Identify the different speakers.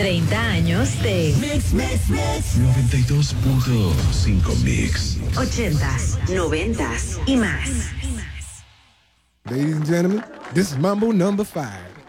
Speaker 1: 30 años de
Speaker 2: Mix 92.5 Mix.
Speaker 1: 80s, 90s y más.
Speaker 3: Ladies and gentlemen, this is Mambo number 5.